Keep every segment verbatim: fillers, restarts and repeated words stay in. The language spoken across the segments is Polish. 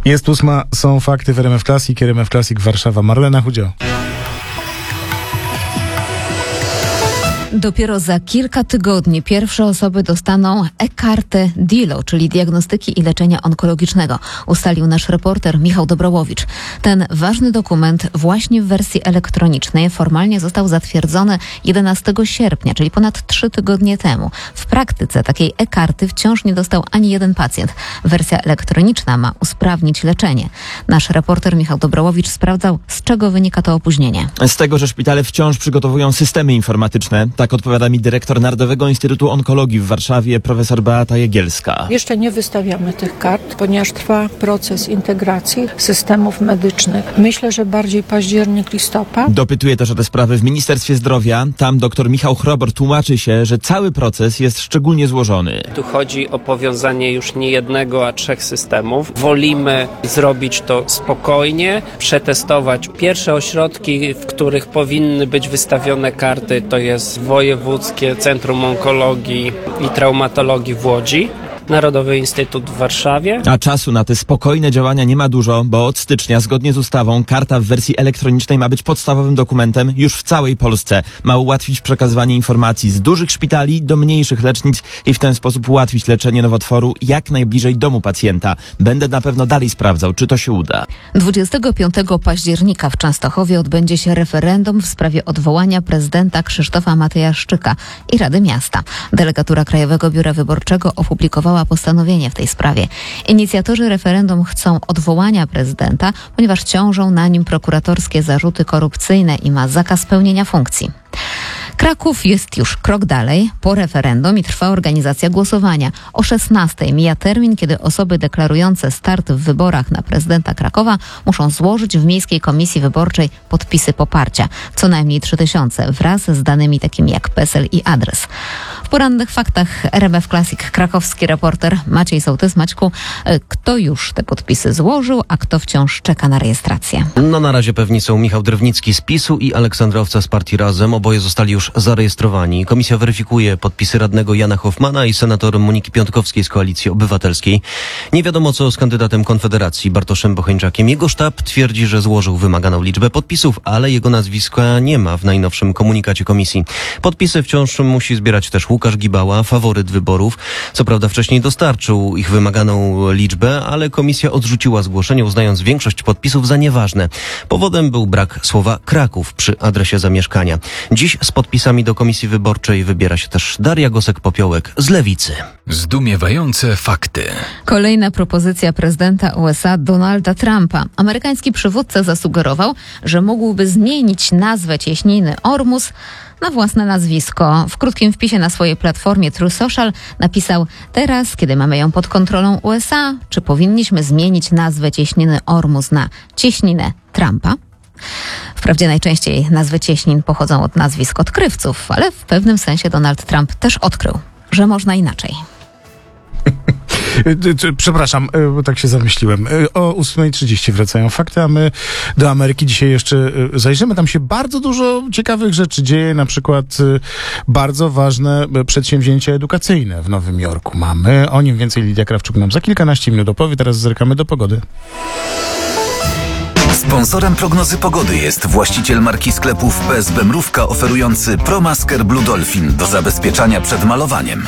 Jest ósma, są fakty w R M F Classic, R M F Classic Warszawa. Marlena Chudzio. Dopiero za kilka tygodni pierwsze osoby dostaną e-kartę D I L O, czyli diagnostyki i leczenia onkologicznego, ustalił nasz reporter Michał Dobrołowicz. Ten ważny dokument właśnie w wersji elektronicznej formalnie został zatwierdzony jedenastego sierpnia, czyli ponad trzy tygodnie temu. W praktyce takiej e-karty wciąż nie dostał ani jeden pacjent. Wersja elektroniczna ma usprawnić leczenie. Nasz reporter Michał Dobrołowicz sprawdzał, z czego wynika to opóźnienie. Z tego, że szpitale wciąż przygotowują systemy informatyczne. Tak odpowiada mi dyrektor Narodowego Instytutu Onkologii w Warszawie, profesor Beata Jagielska. Jeszcze nie wystawiamy tych kart, ponieważ trwa proces integracji systemów medycznych. Myślę, że bardziej październik, listopad. Dopytuję też o te sprawy w Ministerstwie Zdrowia. Tam dr Michał Chrobor tłumaczy się, że cały proces jest szczególnie złożony. Tu chodzi o powiązanie już nie jednego, a trzech systemów. Wolimy zrobić to spokojnie, przetestować. Pierwsze ośrodki, w których powinny być wystawione karty, to jest Wojewódzkie Centrum Onkologii i Traumatologii w Łodzi, Narodowy Instytut w Warszawie. A czasu na te spokojne działania nie ma dużo, bo od stycznia, zgodnie z ustawą, karta w wersji elektronicznej ma być podstawowym dokumentem już w całej Polsce. Ma ułatwić przekazywanie informacji z dużych szpitali do mniejszych lecznic i w ten sposób ułatwić leczenie nowotworu jak najbliżej domu pacjenta. Będę na pewno dalej sprawdzał, czy to się uda. dwudziestego piątego października w Częstochowie odbędzie się referendum w sprawie odwołania prezydenta Krzysztofa Matyjaszczyka i Rady Miasta. Delegatura Krajowego Biura Wyborczego opublikowała postanowienie w tej sprawie. Inicjatorzy referendum chcą odwołania prezydenta, ponieważ ciążą na nim prokuratorskie zarzuty korupcyjne i ma zakaz pełnienia funkcji. Kraków jest już krok dalej. Po referendum i trwa organizacja głosowania. O szesnastej mija termin, kiedy osoby deklarujące start w wyborach na prezydenta Krakowa muszą złożyć w Miejskiej Komisji Wyborczej podpisy poparcia. Co najmniej trzy tysiące wraz z danymi takimi jak PESEL i adres. W porannych faktach R M F Classic krakowski reporter Maciej Sołtys. Maćku, kto już te podpisy złożył, a kto wciąż czeka na rejestrację? No na razie pewni są Michał Drewnicki z PiSu i Aleksandra Owca z Partii Razem. Oboje zostali już zarejestrowani. Komisja weryfikuje podpisy radnego Jana Hoffmana i senator Moniki Piątkowskiej z Koalicji Obywatelskiej. Nie wiadomo co z kandydatem Konfederacji Bartoszem Bocheńczakiem. Jego sztab twierdzi, że złożył wymaganą liczbę podpisów, ale jego nazwiska nie ma w najnowszym komunikacie komisji. Podpisy wciąż musi zbierać też Łukasz Gibała, faworyt wyborów. Co prawda wcześniej dostarczył ich wymaganą liczbę, ale komisja odrzuciła zgłoszenie, uznając większość podpisów za nieważne. Powodem był brak słowa Kraków przy adresie zamieszkania. Dziś z podpisami do komisji wyborczej wybiera się też Daria Gosek-Popiołek z Lewicy. Zdumiewające fakty. Kolejna propozycja prezydenta U S A Donalda Trumpa. Amerykański przywódca zasugerował, że mógłby zmienić nazwę cieśniny Ormus na własne nazwisko. W krótkim wpisie na swojej platformie Truth Social napisał: teraz, kiedy mamy ją pod kontrolą U S A, czy powinniśmy zmienić nazwę cieśniny Ormus na cieśninę Trumpa? Wprawdzie najczęściej nazwy cieśnin pochodzą od nazwisk odkrywców, ale w pewnym sensie Donald Trump też odkrył, że można inaczej. Przepraszam, bo tak się zamyśliłem. O ósma trzydzieści wracają fakty, a my do Ameryki dzisiaj jeszcze zajrzymy. Tam się bardzo dużo ciekawych rzeczy dzieje, na przykład bardzo ważne przedsięwzięcia edukacyjne w Nowym Jorku mamy. O nim więcej Lidia Krawczuk nam za kilkanaście minut opowie. Teraz zerkamy do pogody. Sponsorem prognozy pogody jest właściciel marki sklepów P S B Mrówka oferujący ProMasker Blue Dolphin do zabezpieczania przed malowaniem.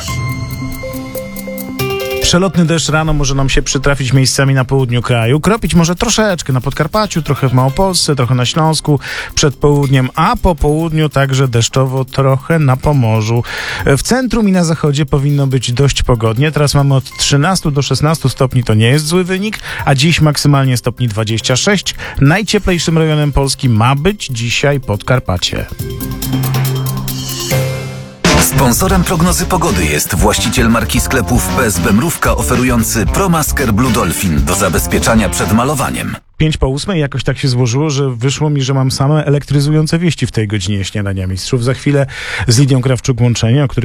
Przelotny deszcz rano może nam się przytrafić miejscami na południu kraju. Kropić może troszeczkę na Podkarpaciu, trochę w Małopolsce, trochę na Śląsku przed południem, a po południu także deszczowo trochę na Pomorzu. W centrum i na zachodzie powinno być dość pogodnie. Teraz mamy od trzynastu do szesnastu stopni, to nie jest zły wynik, a dziś maksymalnie stopni dwadzieścia sześć. Najcieplejszym rejonem Polski ma być dzisiaj Podkarpacie. Sponsorem prognozy pogody jest właściciel marki sklepów P S B Mrówka oferujący ProMasker Blue Dolphin do zabezpieczania przed malowaniem. Pięć po ósmej jakoś tak się złożyło, że wyszło mi, że mam same elektryzujące wieści w tej godzinie śniadania mistrzów. Za chwilę z Lidią Krawczuk łączenie, o którym